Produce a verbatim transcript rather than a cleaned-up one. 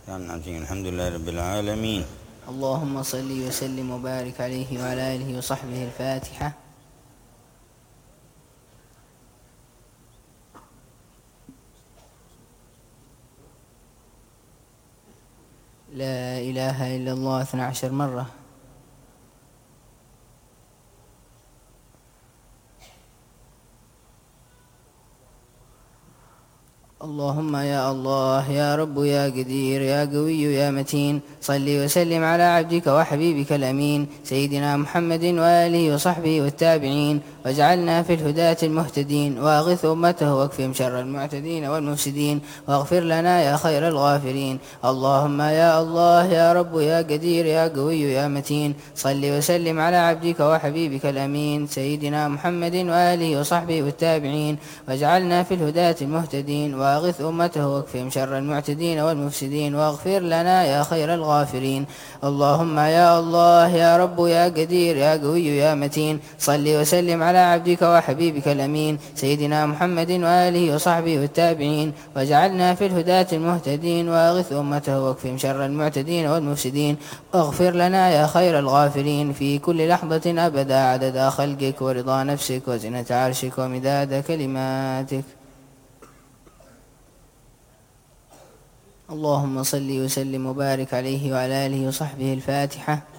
الحمد لله رب العالمين. اللهم صل وسلم وبارك عليه وعلى آله وصحبه. الفاتحة. لا إله إلا الله اثنى عشر مرة. اللهم يا الله يا رب يا قدير يا قوي يا متين، صل وسلم على عبدك وحبيبك الأمين سيدنا محمد وآله وصحبه والتابعين، واجعلنا في الهداة المهتدين، واغث أمته واكفهم شر المعتدين والمفسدين، واغفر لنا يا خير الغافرين. اللهم يا الله يا رب يا قدير يا قوي يا متين، صل وسلم على عبدك وحبيبك الأمين سيدنا محمد وآله وصحبه والتابعين، واجعلنا في الهداة المهتدين، واغث أمته واكفهم شر المعتدين والمفسدين، واغفر لنا يا خير الغافرين. اللهم يا الله يا رب يا قدير يا قوي يا متين، صل وسلم على عبدك وحبيبك الأمين سيدنا محمد وآله وصحبه والتابعين، واجعلنا في الهداة المهتدين، واغث أمته واكفهم شر المعتدين والمفسدين، واغفر لنا يا خير الغافرين في كل لحظة أبدا عدد خلقك ورضا نفسك وزنة عرشك ومداد كلماتك. اللهم صل وسلم وبارك عليه وعلى آله وصحبه. الفاتحة.